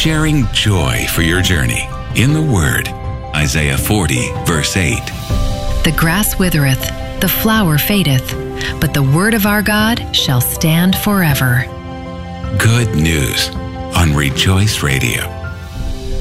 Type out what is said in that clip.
sharing joy for your journey in the Word. Isaiah 40, verse 8. The grass withereth, the flower fadeth, but the word of our God shall stand forever. Good news on Rejoice Radio.